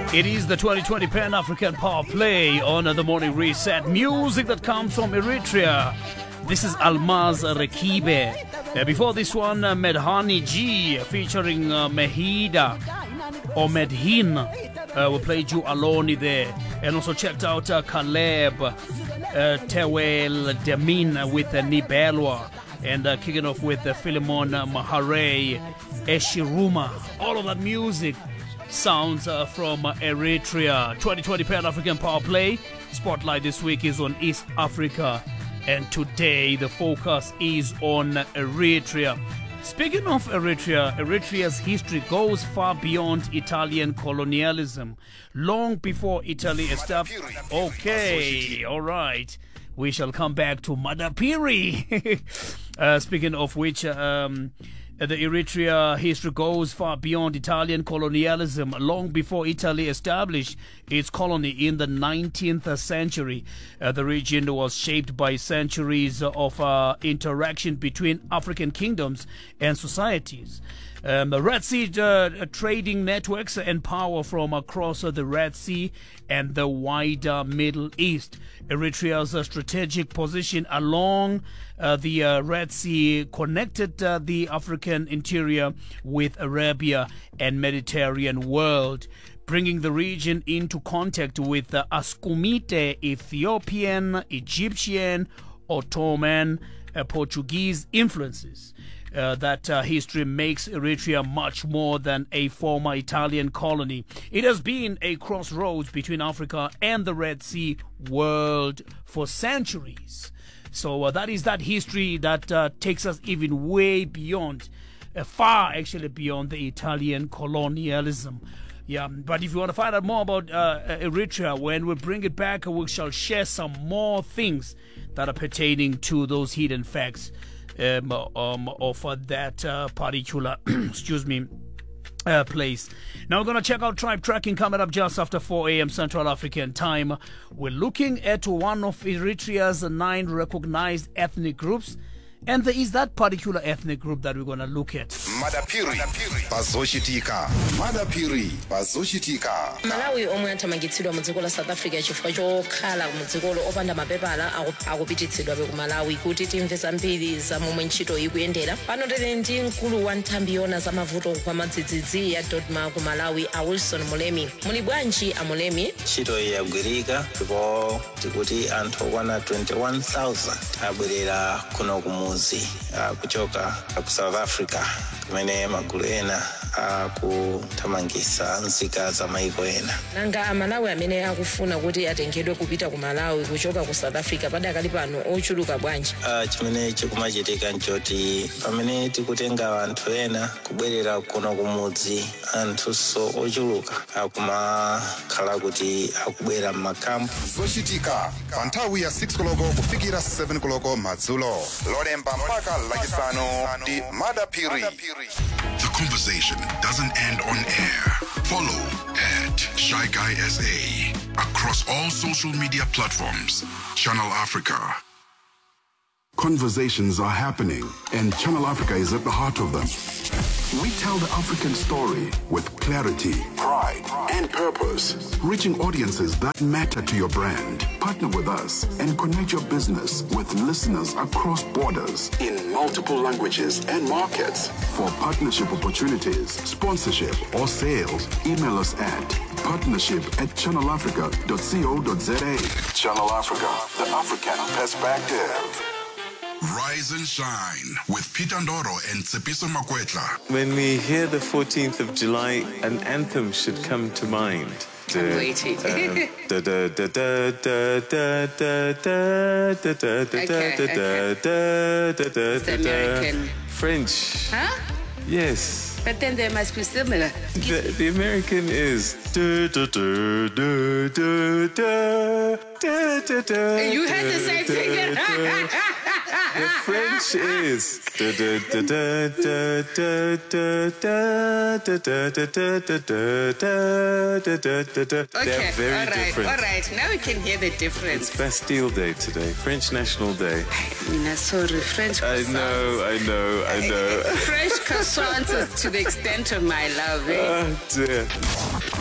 It is the 2020 Pan-African Power Play on the Morning Reset. Music that comes from Eritrea. This is Almaz Rekibe. Before this one, Medhani G featuring Mehida or Medhin. We played you Aloni there. And also checked out Caleb Tewel Demin with Nibelwa. And kicking off with Philemon Mahare Eshiruma. All of that music sounds from Eritrea. 2020 Pan-African Power Play. Spotlight this week is on East Africa. And today the focus is on Eritrea. Speaking of Eritrea, Eritrea's history goes far beyond Italian colonialism. Long before Italy established... Okay, all right. We shall come back to Madapiri. Speaking of which, the Eritrea history goes far beyond Italian colonialism. Long before Italy established its colony in the 19th century, the region was shaped by centuries of interaction between African kingdoms and societies. The Red Sea trading networks and power from across the Red Sea and the wider Middle East. Eritrea's strategic position along the Red Sea connected the African interior with Arabia and Mediterranean world, bringing the region into contact with Askumite, Ethiopian, Egyptian, Ottoman, Portuguese influences. That history makes Eritrea much more than a former Italian colony. It has been a crossroads between Africa and the Red Sea world for centuries. So that is that history that takes us even way beyond, far actually beyond the Italian colonialism. Yeah, but if you want to find out more about Eritrea, when we bring it back, we shall share some more things that are pertaining to those hidden facts of that particular place. Now we're going to check out Tribe Tracking coming up just after 4 a.m. Central African time. We're looking at one of Eritrea's 9 recognized ethnic groups, and there is that particular ethnic group that we're going to look at. Madapiri bazoshitika. Madapiri bazoshitika. Malawi omwe athamangitsidwa mu dziko la South Africa chifukwa chokhala mu dzikolo opanda mapepala akupititsidwa ku Malawi kuti timve zambiri za momwe ntchito ikuyendera. Pano tili ndi mkulu wa nthambi yona za mavuto kwa madzidzidzi ya Dodma ku Malawi, a Wilson Mulemi. Muli bwanji a Mulemi? Ntchito yagwirika ndipo tikuti anthu okwana 21,000 abwerera kuno kumuzi kuchoka ku South Africa kumene magulu ena akuthamangitsa nzika za maiko ena. Nanga amalawi amene akufuna kuti atengedwe kupita ku Malawi kuchoka ku South Africa padakali pano ochuluka bwanji? Chimene chikumachitika nchoti pamene tikutenga anthu ena kubwerera kuno kumudzi, anthuso ochuluka akumakhala kuti akubwera m'makampu. Zochitika pa nthawi ya 6 koloko kufikira 7 koloko madzulo. Lolemba mpaka lachisanu ndi Madapiri. The conversation doesn't end on air. Follow at Shy Guy SA across all social media platforms. Channel Africa. Conversations are happening, and Channel Africa is at the heart of them. We tell the African story with clarity, pride, and purpose, reaching audiences that matter to your brand. Partner with us and connect your business with listeners across borders in multiple languages and markets. For partnership opportunities, sponsorship, or sales, email us at partnership@channelafrica.co.za. Channel Africa, the African perspective. Rise and Shine with Peter Ndoro and Tsepiso Makwetla. When we hear the 14th of July, an anthem should come to mind. I'm waiting. It's American. French. Huh? Yes. But then they must be similar. The American is. You had the same thing. The French is. They're very different. All right. Now we can hear the difference. It's Bastille Day today, French National Day. Sorry, French croissants. I know. French croissants is to the extent of my love. Eh? Oh dear.